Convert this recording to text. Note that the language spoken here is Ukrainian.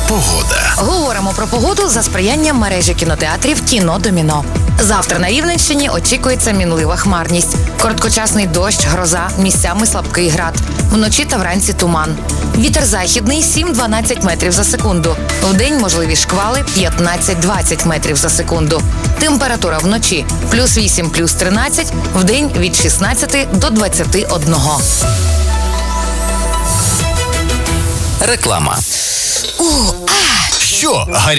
Погода. Говоримо про погоду за сприянням мережі кінотеатрів «Кіно Доміно». Завтра на Рівненщині очікується мінлива хмарність. Короткочасний дощ, гроза, місцями слабкий град. Вночі та вранці туман. Вітер західний 7-12 метрів за секунду. Вдень можливі шквали 15-20 метрів за секунду. Температура вночі плюс 8, плюс 13, вдень від 16 до 21. Реклама. О, Що?